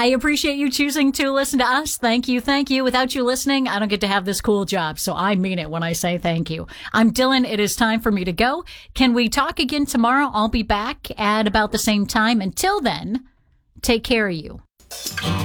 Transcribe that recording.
I appreciate you choosing to listen to us. Thank you. Thank you. Without you listening, I don't get to have this cool job. So I mean it when I say thank you. I'm Dylan. It is time for me to go. Can we talk again tomorrow? I'll be back at about the same time. Until then, take care of you.